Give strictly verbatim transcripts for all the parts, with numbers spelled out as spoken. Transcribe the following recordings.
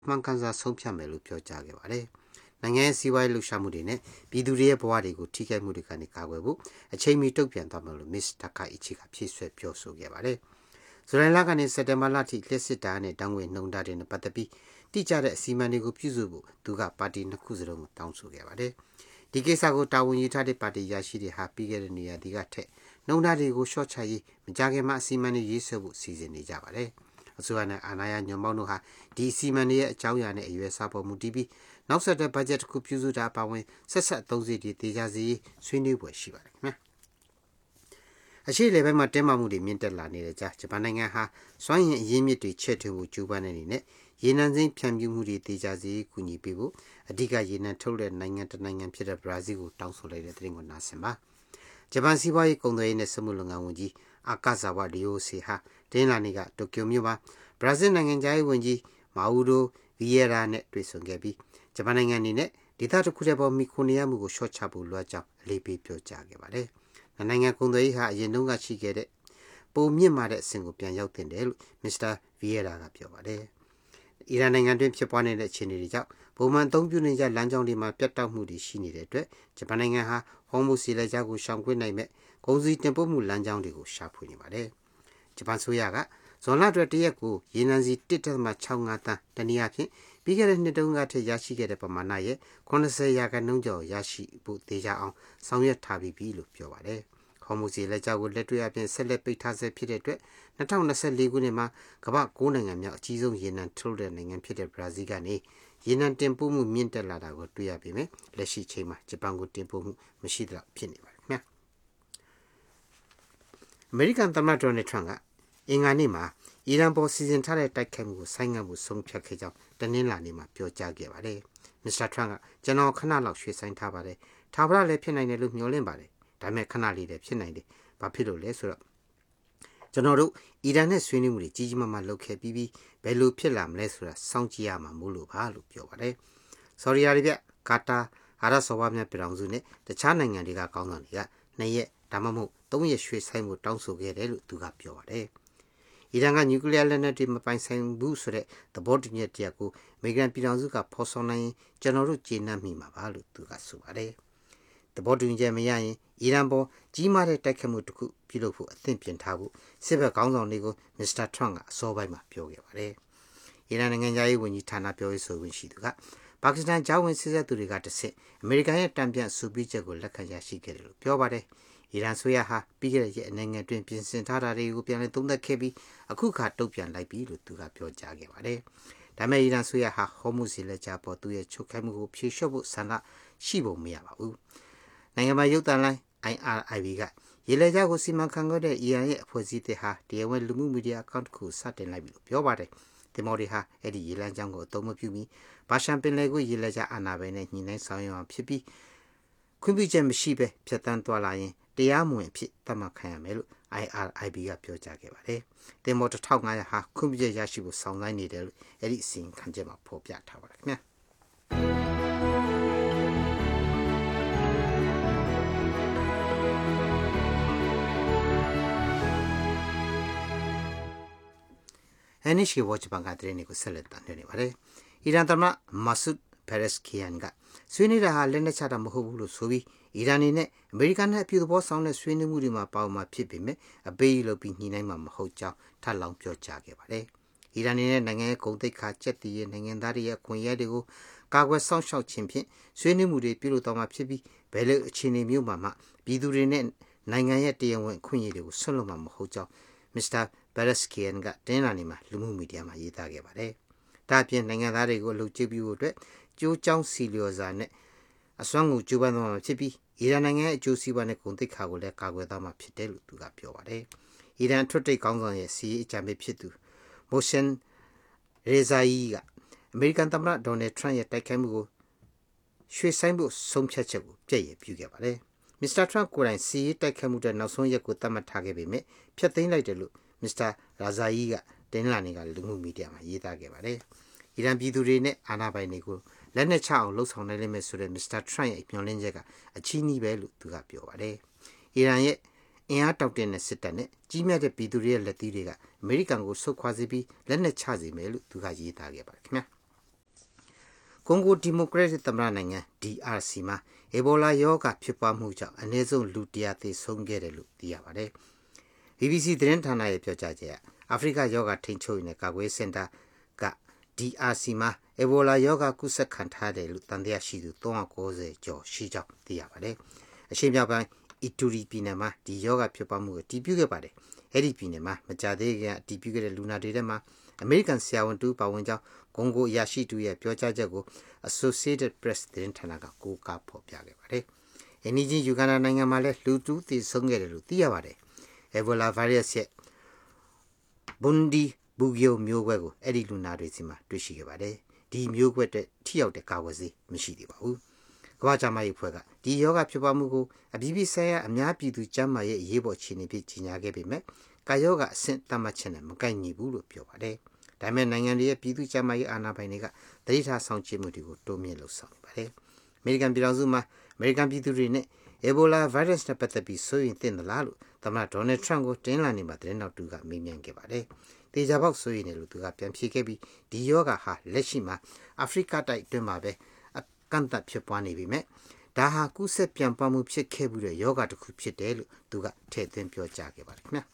မှန်ကန်စွာဆုံးဖြတ်မယ်လို့ပြောကြားခဲ့ပါတယ်။နိုင်ငံရဲ့စီးပွားရေးလှုပ်ရှားမှုတွေနဲ့ပြည်သူတွေရဲ့ဘဝတွေကိုထိခိုက်မှုတွေကနေကာကွယ်ဖို့အချိန်မီတုံ့ပြန်သွားမယ်လို့ Miss Takaichi ကဖြည့်ဆွဲပြောဆိုခဲ့ပါတယ်။ဇူလိုင်လကနေစက်တင်ဘာလထိလျှက်စစ်တာနဲ့တောင်းဝင်နှုံတာတွေနဲ့ပတ်သက်ပြီးတိကျတဲ့အစီအမံတွေကိုပြုစုဖို့သူကပါတီနှစ်ခုစလုံးကိုတောင်းဆိုခဲ့ပါတယ်။ဒီကိစ္စကိုတာဝန်ယူထားတဲ့ပါတီရရှိတွေဟာပြီးခဲ့တဲ့နေရာဒီကထက်နှုံတာတွေကိုရှော့ချရေးမကြခင်မှာအစီအမံတွေရေးဆွဲဖို့စီစဉ်နေကြပါတယ်။အစိုးရနဲ့အာဏာရညွန်ပေါင်းတို့ဟာဒီအစီအမံတွေရဲ့အကြောင်းအရာနဲ့အရွယ်စားပေါ်မှုတည်ပြီးနောက်ဆက်တွဲဘတ်ဂျက်တစ်ခုပြုစုတာပါဝင်ဆက်ဆက်သုံးစီတွေတေချာစီဆွေးနွေးပွဲရှိပါတယ်ခင်ဗျာ။အရှိလေဘက်မှာတင်းမာမှုတွေမြင့်တက်လာနေတဲ့ကြားဂျပန်နိုင်ငံဟာစွမ်းရည်အရင်းမြစ်တွေချဲ့ထွင်ဖို့ကြိုးပမ်းတဲ့အနေနဲ့ရေနံစိမ်းဖြန့်ဖြူးမှုတွေတေချာစီကူညီပေးဖို့အဓိကရေနံထုတ်တဲ့နိုင်ငံတစ်နိုင်ငံဖြစ်တဲ့ဘရာဇီးကိုတောင်းဆိုလိုက်တဲ့သတင်းကိုနားဆင်ပါ။ဂျပန်စီးပွားရေးကုန်သွယ်ရေးနဲ့စက်မှုလုပ်ငန်းဝန်ကြီးအာကာဇာဝလီယိုစီဟာတင်းလာနေကတိုကျိုမြို့မှာဘရာဇီးနိုင်ငံသားရေးဝန်ကြီးမာအူရိုဗီယေရာနဲ့တွေ့ဆုံခဲ့ပြီးဂျပန်နိုင်ငံအနေနဲ့ဒေသတစ်ခုတည်းပေါ်မိခိုနေရမှုကိုရှော့ချဖို့လိုအပ်ကြောင်းအလေးပေးပြောကြားခဲ့ပါတယ်။နိုင်ငံကုန်သွယ်ရေးဟာအရင်တုန်းကရှိခဲ့တဲ့ပုံမြင့်မာတဲ့အဆင့်ကိုပြန်ရောက်တင်တယ်လို့မစ္စတာဗီယေရာကပြောပါတယ်။အီရန်နိုင်ငံတွင်ဖြစ်ပွားနေတဲ့အခြေအနေတွေကြောင့်ပုံမှန်အသုံးပြုနေကြလမ်းကြောင်းတွေမှာပြတ်တောက်မှုတွေရှိနေတဲ့အတွက်ဂျပန်နိုင်ငံဟာဟော်မုစီလက်ကြားကိုရှောင်ကွင်းနိုင်မဲ့ကုန်စည်တင်ပို့မှုလမ်းကြောင်းတွေကိုရှာဖွေနေပါတယ်။ဂျပန်ဆိုရကဇွန်လအတွက်တရက်ကိုရေနံစီ တစ်ဒသမခြောက်ငါး တန်းတနည်းအားဖြင့်ပြီးခဲ့တဲ့နှစ်တုန်းကထက်ရရှိခဲ့တဲ့ပမာဏရဲ့ခုနှစ်ဆယ်ရာခိုင်နှုန်းကျော်ရရှိဖို့တေချာအောင်ဆောင်ရွက်ထားပြီးပြီလို့ပြောပါတယ်။ခေါ်မှုစီလက်ကြောက်ကိုလက်တွေ့အပြင်ဆက်လက်ပိတ်ထားဆဲဖြစ်တဲ့အတွက်၂၀၂၄ခုနှစ်မှာကမ္ဘာ၉နိုင်ငံမြောက်အကြီးဆုံးရေနံထုတ်တဲ့နိုင်ငံဖြစ်တဲ့ဘရာဇီးကနေရေနံတင်ပို့မှုမြင့်တက်လာတာကိုတွေ့ရပေမဲ့လက်ရှိချိန်မှာဂျပန်ကိုတင်ပို့မှုမရှိတော့ဖြစ်နေပါတယ်ခင်ဗျာ။အမေရိကန်သမ္မတဒေါ်နယ်ထရန့်ကအင်္ဂါနေ့မှာအီရန်ပေါ်စီစဉ်ထားတဲ့တိုက်ခိုက်မှုကိုဆိုင်းငံ့မှုဆုံးဖြတ်ခဲ့ကြောင်းတနင်္လာနေ့မှာပြောကြားခဲ့ပါတယ်။မစ္စတာထရန့်ကကျွန်တော်ခဏလောက်ရွှေ့ဆိုင်းထားပါတယ်။ထာဝရလည်းဖြစ်နိုင်တယ်လို့မျှော်လင့်ပါတယ်။ဒါပေမဲ့ခဏလေးလည်းဖြစ်နိုင်တယ်။ဘာဖြစ်လို့လဲဆိုတော့ကျွန်တော်တို့အီရန်နဲ့ဆွေးနွေးမှုတွေကြီးကြီးမားမားလုပ်ခဲ့ပြီးပြီးဘယ်လိုဖြစ်လာမလဲဆိုတာစောင့်ကြည့်ရမှာမို့လို့ပါလို့ပြောပါတယ်။ဆော်ဒီအာရေဗျကာတာအာရပ်စော်ဘွားများပြည်ထောင်စုနဲ့တခြားနိုင်ငံတွေကကောင်းဆောင်တွေကနှစ်ရက်ဒါမှမဟုတ်သုံးရက်ရွှေ့ဆိုင်းမှုတောင်းဆိုခဲ့တယ်လို့သူကပြောပါတယ်။အီရန်ကနျူကလ িয়ার လက်နက်တွေမပိုင်ဆိုင်ဘူးဆိုတဲ့သဘောတူညီချက်ကိုအမေရိကန်ပြည်ထောင်စုကဖော်ဆောင်နိုင်ရင်ကျွန်တော်တို့ကျေနပ်မိမှာပါလို့သူကဆိုပါတယ်။သဘောတူညီချက်မရရင်အီရန်ပေါ်ကြီးမားတဲ့တိုက်ခိုက်မှုတစ်ခုပြုလုပ်ဖို့အသင့်ပြင်ထားဖို့စစ်ဘက်ခေါင်းဆောင်တွေကိုမစ္စတာထရန့်ကအစောပိုင်းမှာပြောခဲ့ပါတယ်။အီရန်နိုင်ငံသားရေးဝန်ကြီးဌာနပြောရေးဆိုခွင့်ရှိသူကပါကစ္စတန်ဂျာဝင်စစ်ဆက်သူတွေကတဆင့်အမေရိကန်ရဲ့တံပြန်ဆူပြီးချက်ကိုလက်ခံရရှိခဲ့တယ်လို့ပြောပါတယ်။အီရန်ဆိုရဟာပြီးခဲ့တဲ့ရက်နိုင်ငံတွင်ပြင်ဆင်ထားတာတွေကိုပြန်လည်သုံးသပ်ခဲ့ပြီးအခုခါတုတ်ပြန်လိုက်ပြီလို့သူကပြောကြားခဲ့ပါတယ်။ဒါပေမဲ့အီရန်ဆိုရဟာဟော်မုစီလက်ကြားပေါ်သူရဲ့ချုပ်ခိုင်းမှုကိုဖြေလျှော့ဖို့ဆန္ဒရှိပုံမရပါဘူး။နိုင်ငံမှာရုပ်သံလိုင်း အိုင် အာร์ အိုင် ဗီ ကရေလက်ကြားကိုစီမံခန့်ခွဲတဲ့အီရန်ရဲ့အဖွဲ့အစည်းတွေဟာတရားဝင်လူမှုမီဒီယာအကောင့်တစ်ခုစတင်လိုက်ပြီလို့ပြောပါတယ်။တင်မော်တွေဟာအဲ့ဒီရေလမ်းကြောင်းကိုအသုံးမပြုမီဘာရှန်ပင်လယ်ကိုရေလက်ကြားအာဏာပိုင်နဲ့ညှိနှိုင်းဆောင်ရွက်အောင်ဖြစ်ပြီးခွင့်ပြုချက်မရှိဘဲဖြတ်တန်းသွားလာရင်တရားမဝင်ဖြစ်သတ်မှတ်ခံရမယ်လို့ အိုင် အာร์ အိုင် ဗီ ကပြောကြားခဲ့ပါတယ်။တင်မော်တစ်ထောင်ငါးရာဟာခွင့်ပြုချက်ရရှိဖို့ဆောင်ဆိုင်နေတယ်လို့အဲ့ဒီအစီရင်ခံချက်မှာဖော်ပြထားပါတယ်ခင်ဗျာ။အန်နီရှိဝတ်ဘန်ကတဲ့နေကိုဆက်လက်တင်နေပါတယ်။အီရန်သမ္မတမာဆုဒ်ဖက်ရက်စကီယန်ကဆွေးနွေးတာဟာလက်နက်ချတာမဟုတ်ဘူးလို့ဆိုပြီးအီရန်နေနဲ့အမေရိကန်နဲ့အပြုသဘောဆောင်တဲ့ဆွေးနွေးမှုတွေမှာပါဝင်မှာဖြစ်ပေမဲ့အပေးအလုပ်ပြီးညှိနှိုင်းမှာမဟုတ်ကြောင်းထပ်လောင်းပြောကြားခဲ့ပါတယ်။အီရန်နေနဲ့နိုင်ငံရဲ့ဂုဏ်သိက္ခာကျက်တည်ရဲ့နိုင်ငံသားတွေရဲ့ခွင့်ရတွေကိုကာကွယ်စောင့်ရှောက်ခြင်းဖြင့်ဆွေးနွေးမှုတွေပြုလုပ်သွားမှာဖြစ်ပြီးဘယ်လိုအခြေအနေမျိုးမှာမှပြည်သူတွေနဲ့နိုင်ငံရဲ့တရားဝင်ခွင့်ရတွေကိုဆွတ်လွတ်မှာမဟုတ်ကြောင်းမစ္စတာဘက်ရက်စကီယန်ကတင်းလာနေမှာလူမှုမီဒီယာမှာရေးသားခဲ့ပါတယ်။ဒါ့အပြင်နိုင်ငံသားတွေကိုအလုပ်ကျပြုဖို့အတွက်ကြိုးကြောင်းစီလျော်စာနဲ့အစွမ်းကိုကြိုးပမ်းသွားမှာဖြစ်ပြီးအီရန်နိုင်ငံရဲ့အကျိုးစီးပွားနဲ့ဂုဏ်သိက္ခာကိုလည်းကာကွယ်သွားမှာဖြစ်တယ်လို့သူကပြောပါတယ်။အီရန်ထွတ်တိတ်ကောင်းဆောင်ရဲ့စီးအကြံပေးဖြစ်သူမိုရှင်ရေဇာယီကအမေရိကန်သမ္မတဒေါ်နယ်ထရန့်ရဲ့တိုက်ခိုက်မှုကိုရွှေ့ဆိုင်းဖို့ဆုံးဖြတ်ချက်ကိုပြည့်ရည်ပြုခဲ့ပါတယ်။မစ္စတာထရန့်ကိုယ်တိုင်စီးတိုက်ခိုက်မှုတဲ့နောက်ဆုံးရက်ကိုသတ်မှတ်ထားခဲ့ပေမဲ့ဖျက်သိမ်းလိုက်တယ်လို့မစ္စတာရာဇာယီကတင်းလာနေကလူမှုမီဒီယာမှာရေးသားခဲ့ပါတယ်။အီရန်ပြည်သူတွေနဲ့အာဏာပိုင်တွေကိုလက်နက်ချအောင်လှုပ်ဆောင်နိုင်လိမ့်မယ်ဆိုတဲ့မစ္စတာထရန့်ရဲ့မျှော်လင့်ချက်ကအချီးနှီးပဲလို့သူကပြောပါတယ်။အီရန်ရဲ့အင်အားတောက်တဲ့စစ်တပ်နဲ့ကြီးမြတ်တဲ့ပြည်သူတွေရဲ့လက်သီးတွေကအမေရိကန်ကိုဆုတ်ခွာစေပြီးလက်နက်ချစေမယ်လို့သူကရေးသားခဲ့ပါတယ်ခင်ဗျာ။ Congo Democratic သမ္မတနိုင်ငံ D R C မှာ Ebola ရောဂါဖြစ်ပွားမှုကြောင့်အနည်းဆုံးလူတစ်ရာသေဆုံးခဲ့တယ်လို့သိရပါတယ်။ B B C သတင်းဌာနရဲ့ပြောကြားချက်အာဖရိကရောဂါထိန်းချုပ်ရေးနဲ့ကာကွယ်ရေးစင်တာက D R C မှာ Ebola ရောဂါကူးစက်ခံထားတယ်လို့တန်တရားရှိသူသုံးရာကိုးဆယ်ကျော်ရှိကြောင်းသိရပါတယ်။အရှေ့မြောက်ပိုင်း Ituri ပြည်နယ်မှာဒီရောဂါဖြစ်ပွားမှုကိုတည်ပြုခဲ့ပါတယ်။အဲ့ဒီပြည်နယ်မှာမကြာသေးခင်အတည်ပြုခဲ့တဲ့လူနာတွေထဲမှာအမေရိကန်ဆရာဝန်တူပါဝင်ကြောင်းကွန်ဂိုအရာရှိတူရဲ့ပြောကြားချက်ကို Associated Press သတင်းဌာနကကိုးကားဖော်ပြခဲ့ပါတယ်။အင်နီဂျီယူဂန်ဒါနိုင်ငံမှာလည်းလူတူသေဆုံးခဲ့တယ်လို့သိရပါတယ်။ Ebola virus ရဲ့ Bundi Bugyo မျိုးကွဲကိုအဲ့ဒီလူနာတွေစီမှာတွေ့ရှိခဲ့ပါတယ်။ဒီမျိုးကွဲတဲ့ထိရောက်တဲ့ကာကွယ်ဆေးမရှိသေးပါဘူး။ကမ္ဘာ့ကျန်းမာရေးအဖွဲ့ကဒီယောဂဖြစ်ပွားမှုကိုအပြည်ပြည်ဆိုင်ရာအများပြည်သူကျန်းမာရေးအရေးပေါ်အခြေအနေဖြစ်ကြီးညာခဲ့ပေမဲ့ကာယောဂအဆင့်တတ်မှတ်ချက်နဲ့မကိုက်ညီဘူးလို့ပြောပါတယ်။ဒါပေမဲ့နိုင်ငံတွေရဲ့ပြည်သူ့ကျန်းမာရေးအာဏာပိုင်တွေကသတိထားဆောင်ကျဉ်မှုတွေကိုတိုးမြင့်လှုပ်ဆောင်နေပါတယ်။အမေရိကန်ပြည်ထောင်စုမှာအမေရိကန်ပြည်သူတွေနဲ့ Ebola virus နဲ့ပတ်သက်ပြီးစိုးရိမ်သင့်သလားလို့သမ္မတဒေါ်နယ်ထရန့်ကိုတင်းလာနေမှာသတင်းတော်တူကမေးမြန်းခဲ့ပါတယ်။တေချာပေါက်စိုးရိမ်တယ်လို့သူကပြန်ဖြေခဲ့ပြီးဒီယောဂဟာလက်ရှိမှာအာဖရိကတိုက်အတွင်းမှာပဲအကန့်အသတ်ဖြစ်ပွားနေပြီမဲ့ဒါဟာကူးစက်ပြန်ပွားမှုဖြစ်ခဲ့မှုတဲ့ယောဂတစ်ခုဖြစ်တယ်လို့သူကထည့်သွင်းပြောကြားခဲ့ပါတယ်ခင်ဗျာ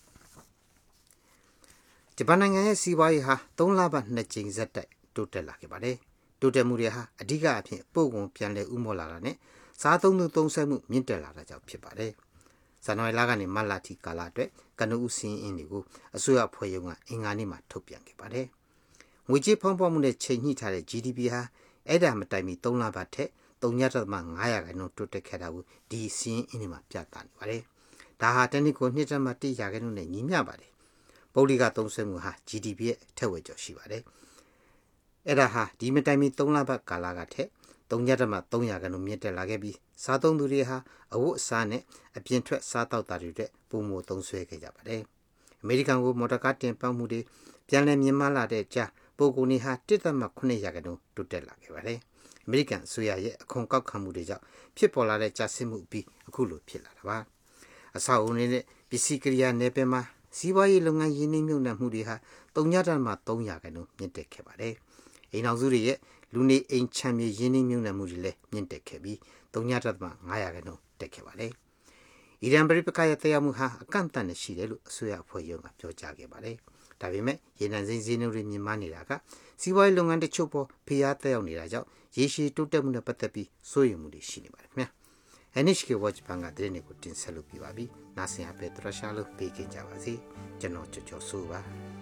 ဂျပန်နိုင်ငံရဲ့စီးပွားရေးဟာသုံးလပတ်နှစ်ကြိမ်ဆက်တိုက်တိုးတက်လာခဲ့ပါတယ်တိုးတက်မှုတွေဟာအဓိကအဖြစ်ပို့ကုန်ပြန်လည်ဥမောလာတာနဲ့စားသုံးသူသုံးစွဲမှုမြင့်တက်လာတာကြောင့်ဖြစ်ပါတယ်ဇန်နဝါရီလကနေမတ်လထိကာလအတွက်ကနဦးစင်းအင်းတွေကိုအစိုးရဖွဲ့ရုံကအင်္ဂါနေ့မှာထုတ်ပြန်ခဲ့ပါတယ်ငွေကြေးဖောင်းပွားမှုနဲ့ချိန်ညှိထားတဲ့ G D P ဟာအဲ့ဒါမတိုင်မီသုံးလပတ်ထက်သုံးညတမငါးရာခိုင်နှုန်းတိုးတက်ခဲ့တာကိုဒီစင်းအင်းတွေမှာပြသနေပါတယ်ဒါဟာတနည်းကိုနှစ်တမတိရာခိုင်နှုန်းနဲ့ညီမျှပါတယ်ပုဂ္ဂလိကသုံးစွဲမှုဟာ G D P ရဲ့ထက်ဝက်ကျော်ရှိပါတယ်အဲ့ဒါဟာဒီမတိုင်မီသုံးလပတ်ကာလကထက်သုံးညတမသုံးရာခိုင်နှုန်းမြင့်တက်လာခဲ့ပြီးစားသုံးသူတွေဟာအဝတ်အစားနဲ့အပြင်ထွက်စားတောက်တာတွေတဲ့ပုံမသုံးစွဲခဲ့ကြပါတယ်အမေရိကန်ကိုမော်တော်ကားတင်ပေါက်မှုတွေပြန်လည်မြင့်မားလာတဲ့ကြားပို့ကုန်တွေဟာတစ်သက်မှခုနှစ်ရာခိုင်နှုန်းတိုးတက်လာခဲ့ပါတယ်အမေရိကန်အစိုးရရဲ့အခွန်ကောက်ခံမှုတွေကြောင့်ဖြစ်ပေါ်လာတဲ့ကျဆင်းမှုပြီးအခုလိုဖြစ်လာတာပါအဆောက်အဦတွေနဲ့ပစ္စည်းကိရိယာနယ်ပယ်မှာစီးပွားရေးလုပ်ငန်းရင်းနှီးမြှုပ်နှံမှုတွေဟာသုံးညတမှသုံးရာခိုင်နှုန်းမြင့်တက်ခဲ့ပါတယ်အိမ်အောင်စုတွေရဲ့လူနေအိမ်ချမ်းမြေရင်းနှီးမြှုပ်နှံမှုတွေလည်းမြင့်တက်ခဲ့ပြီးသုံးညတမှငါးရာခိုင်နှုန်းတက်ခဲ့ပါတယ်အီရန်ပြည်ပကရဲ့တရားမှုဟာအကန့်အသတ်နဲ့ရှိတယ်လို့အစိုးရအဖွဲ့ရုံးကပြောကြားခဲ့ပါတယ်ဒါပေမဲ့ရေနံစိမ်းဈေးနှုန်းတွေမြင့်မားနေတာကစီးပွားရေးလုပ်ငန်းတချို့ပေါ်ဖိအားသက်ရောက်နေတာကြောင့်ရေရှည်တိုးတက်မှုနဲ့ပတ်သက်ပြီးစိုးရိမ်မှုတွေရှိနေပါတယ်ခင်ဗျာ N H K Watch ဘန်ကသတင်းတွေကိုတင်ဆက်လုပ်ပြပါပြီနားဆင်ရပဲတရရှာလို့ပေးကြပါစေကျွန်တော်ကြော်ကြော်ဆိုပါ